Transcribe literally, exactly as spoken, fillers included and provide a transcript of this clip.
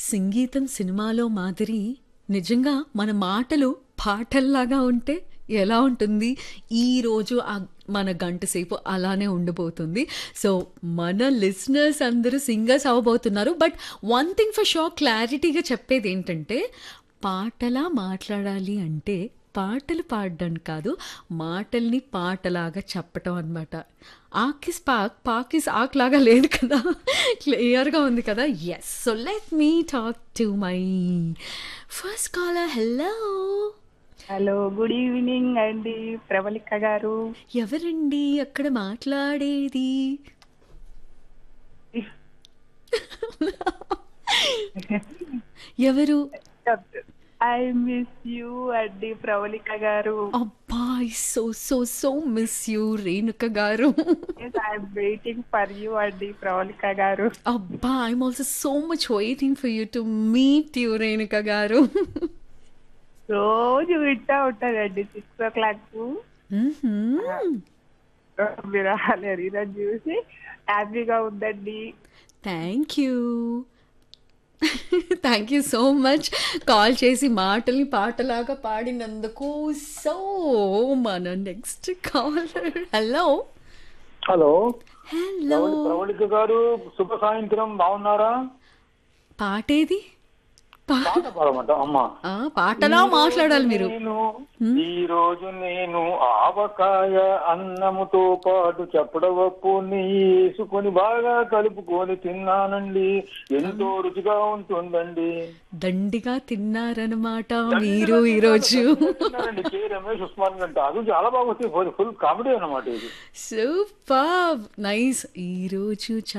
సంగీతం సినిమాలో మాదిరి నిజంగా మన మాటలు పాటల్లాగా ఉంటే ఎలా ఉంటుంది? ఈరోజు ఆ మన గంట సేపు అలానే ఉండిపోతుంది. సో, మన లిసనర్స్ అందరూ singers అవ్వబోతున్నారు. But one thing for sure క్లారిటీగా చెప్పేదేంటంటే, పాటలా మాట్లాడాలి అంటే పాటలు పాడడం కాదు, మాటల్ని పాటలాగా చెప్పటం అనమాట. ఆక్ ఇస్ పాక్, పాక్ ఇస్ ఆక్ లాగా లేదు కదా! క్లియర్‌గా ఉంది కదా! Yes. So, let me talk to my first caller. Hello! Hello good evening అండి ప్రవళిక గారు. ఎవరండి అక్కడ మాట్లాడేది? ఎవరు? ఐ మిస్ యూ అండి ప్రవళిక గారు. అబ్బా! I so so so miss you Renuka గారు. ఐఎమ్ వెయిటింగ్ ఫర్ యూ అండి ప్రవళిక గారు. అబ్బా! I'm also so much waiting for you to meet you Renuka గారు. రోజు వింటా ఉంటానండి సిక్స్ ఓ క్లాక్ మీరు రాలేరు. ఈరోజు చూసి హ్యాపీగా ఉందండి. Thank you. Thank you so much call చేసి మాటల్ని పాటలాగా పాడినందుకు. సో, మన next caller. Hello! Hello hello! Pravali- Pravalika గారు శుభ సాయంత్రం, బాగున్నారా? పాటేది? పా- పాట పాడమంట అమ్మ. ఆ, పాటలా మాట్లాడాలి మీరు. నేను ఈ రోజు నేను ఆవకాయ అన్నముతో పాటు చెప్పడవప్పు నెయ్యి వేసుకొని బాగా కలుపుకొని తిన్నానండి. ఎంతో రుచిగా ఉంటుందండి. దండిగా తిన్నారనమాట మీరు ఈరోజు. తిన్నానండి. కే రమేష్ ఉస్మాన్ గంట అది చాలా బాగా వస్తుంది. ఫుల్ కామెడీ అన్నమాట ఇది. Super nice. ఈరోజు